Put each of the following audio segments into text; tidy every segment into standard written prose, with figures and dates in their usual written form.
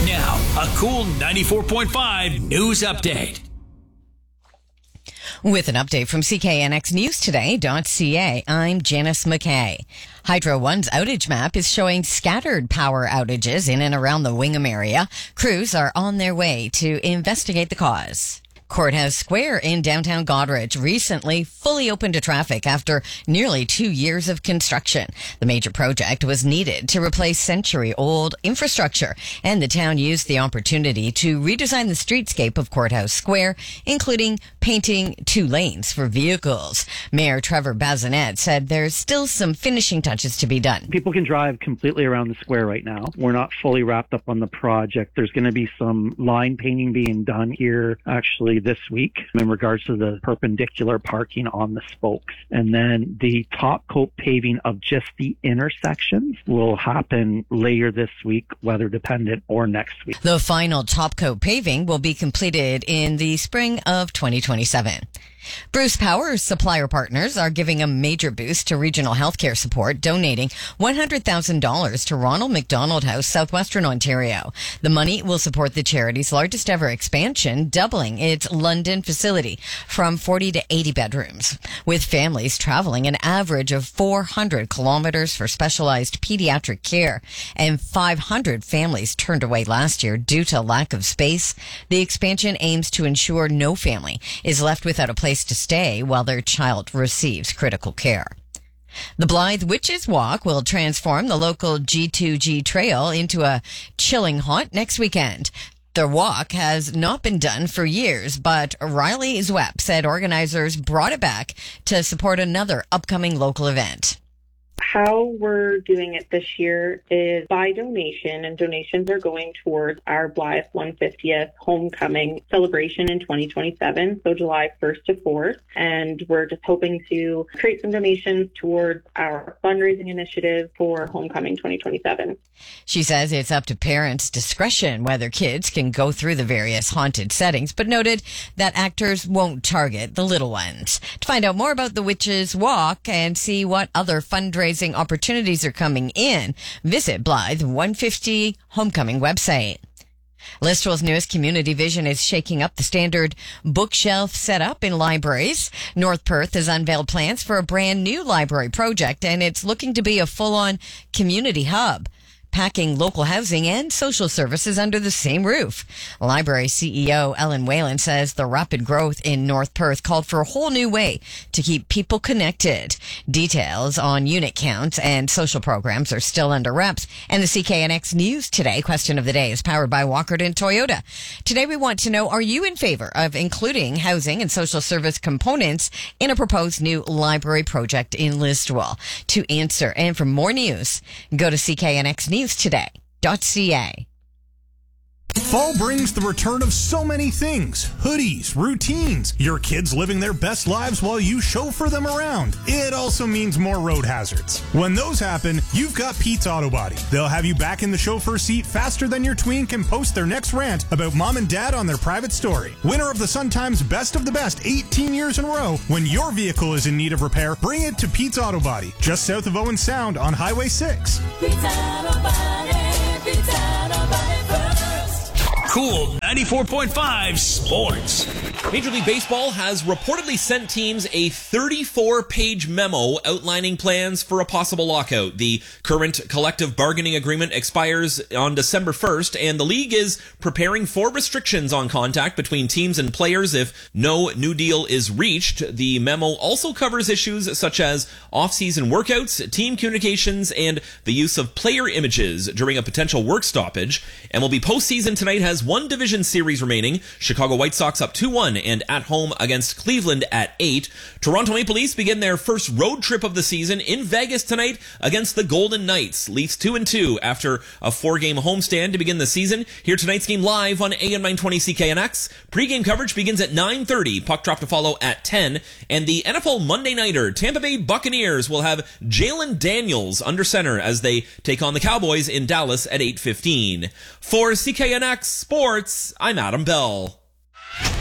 Now, a cool 94.5 news update. With an update from CKNXNewsToday.ca, I'm Janice McKay. Hydro One's outage map is showing scattered power outages in and around the Wingham area. Crews are on their way to investigate the cause. Courthouse Square in downtown Goderich recently fully opened to traffic after nearly 2 years of construction. The major project was needed to replace century-old infrastructure, and the town used the opportunity to redesign the streetscape of Courthouse Square, including painting 2 lanes for vehicles. Mayor Trevor Bazinet said there's still some finishing touches to be done. People can drive completely around the square right now. We're not fully wrapped up on the project. There's going to be some line painting being done here actually this week in regards to the perpendicular parking on the spokes. And then the top coat paving of just the intersections will happen later this week, weather dependent, or next week. The final top coat paving will be completed in the spring of 2027. Bruce Power's supplier partners are giving a major boost to regional healthcare support, donating $100,000 to Ronald McDonald House, Southwestern Ontario. The money will support the charity's largest ever expansion, doubling its London facility from 40 to 80 bedrooms. With families traveling an average of 400 kilometers for specialized pediatric care and 500 families turned away last year due to lack of space, the expansion aims to ensure no family is left without a place to stay while their child receives critical care. The Blythe Witches Walk will transform the local G2G Trail into a chilling haunt next weekend. The walk has not been done for years, but Riley Zwepp said organizers brought it back to support another upcoming local event. How we're doing it this year is by donation, and donations are going towards our Blythe 150th homecoming celebration in 2027, so July 1st to 4th. And we're just hoping to create some donations towards our fundraising initiative for homecoming 2027. She says it's up to parents' discretion whether kids can go through the various haunted settings, but noted that actors won't target the little ones. To find out more about the Witches Walk and see what other fundraising opportunities are coming in, visit Blythe 150 Homecoming website. Listowel's newest community vision is shaking up the standard bookshelf setup in libraries. North Perth has unveiled plans for a brand new library project, and it's looking to be a full-on community hub, packing local housing and social services under the same roof. Library CEO Ellen Whalen says the rapid growth in North Perth called for a whole new way to keep people connected. Details on unit counts and social programs are still under wraps. And the CKNX News Today question of the day is powered by Walkerton Toyota. Today we want to know, are you in favor of including housing and social service components in a proposed new library project in Listowel? To answer and for more news, go to CKNXNewsToday.ca. Fall brings the return of so many things. Hoodies, routines, your kids living their best lives while you chauffeur them around. It also means more road hazards. When those happen, you've got Pete's Auto Body. They'll have you back in the chauffeur seat faster than your tween can post their next rant about mom and dad on their private story. Winner of the Sun Times Best of the Best 18 years in a row, when your vehicle is in need of repair, bring it to Pete's Auto Body, just south of Owen Sound on Highway 6. Pete's Auto Body, Pete's Auto Body first. Cool 94.5 Sports. Major League Baseball has reportedly sent teams a 34-page memo outlining plans for a possible lockout. The current collective bargaining agreement expires on December 1st, and the league is preparing for restrictions on contact between teams and players if no new deal is reached. The memo also covers issues such as off-season workouts, team communications, and the use of player images during a potential work stoppage. MLB postseason tonight has one division series remaining. Chicago White Sox up 2-1 and at home against Cleveland at 8. Toronto Maple Leafs begin their first road trip of the season in Vegas tonight against the Golden Knights. Leafs 2-2 after a 4-game homestand to begin the season. Hear tonight's game live on AM 920 CKNX. Pre-game coverage begins at 9:30. Puck drop to follow at 10. And the NFL Monday Nighter, Tampa Bay Buccaneers will have Jalen Daniels under center as they take on the Cowboys in Dallas at 8:15. For CKNX Sports, I'm Adam Bell.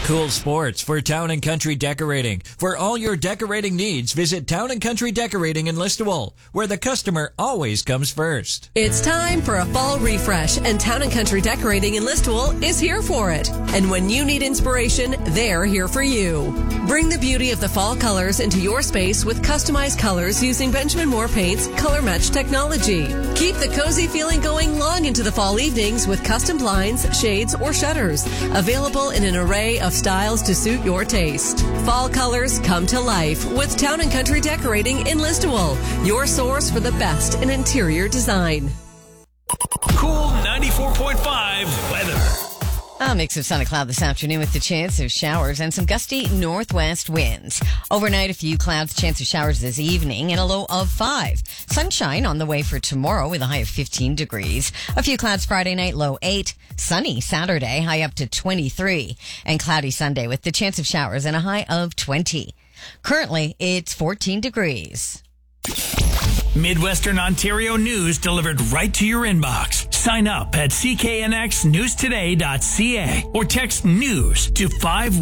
Cool Sports for Town and Country Decorating. For all your decorating needs, visit Town and Country Decorating in Listowel, where the customer always comes first. It's time for a fall refresh, and Town and Country Decorating in Listowel is here for it. And when you need inspiration, they're here for you. Bring the beauty of the fall colors into your space with customized colors using Benjamin Moore Paint's Color Match technology. Keep the cozy feeling going long into the fall evenings with custom blinds, shades, or shutters. Available in an array of styles to suit your taste. Fall colors come to life with Town and Country Decorating in Listowel, your source for the best in interior design. Cool 94.5 weather. A mix of sun and cloud this afternoon with the chance of showers and some gusty northwest winds. Overnight, a few clouds, chance of showers this evening, and a low of 5. Sunshine on the way for tomorrow with a high of 15 degrees. A few clouds Friday night, low 8. Sunny Saturday, high up to 23. And cloudy Sunday with the chance of showers and a high of 20. Currently, it's 14 degrees. Midwestern Ontario news delivered right to your inbox. Sign up at cknxnewstoday.ca or text news to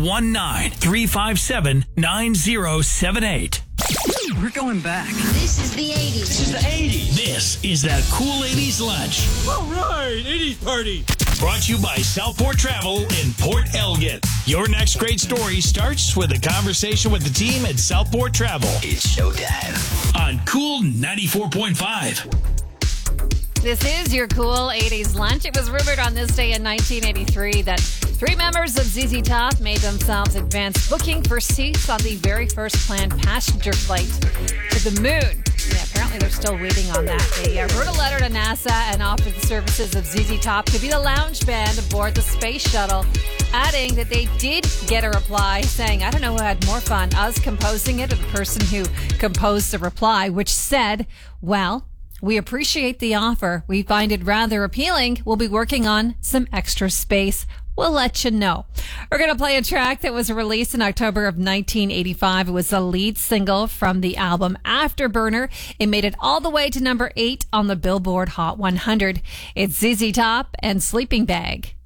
519-357-9078. We're going back. This is the 80s. This is the 80s. This is that cool 80s lunch. All right, 80s party. Brought to you by Southport Travel in Port Elgin. Your next great story starts with a conversation with the team at Southport Travel. It's showtime on Cool 94.5. This is your cool 80s lunch. It was rumored on this day in 1983 that 3 members of ZZ Top made themselves advance booking for seats on the very first planned passenger flight to the moon. Yeah, apparently they're still waiting on that. They wrote a letter to NASA and offered the services of ZZ Top to be the lounge band aboard the space shuttle, adding that they did get a reply saying, I don't know who had more fun, us composing it or the person who composed the reply, which said, well, we appreciate the offer. We find it rather appealing. We'll be working on some extra space. We'll let you know. We're going to play a track that was released in October of 1985. It was the lead single from the album Afterburner. It made it all the way to number 8 on the Billboard Hot 100. It's ZZ Top and Sleeping Bag.